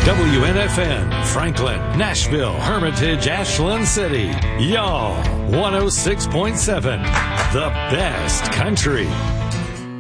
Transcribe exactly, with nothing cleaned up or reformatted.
W N F N, Franklin, Nashville, Hermitage, Ashland City. Y'all, one oh six point seven, the best country.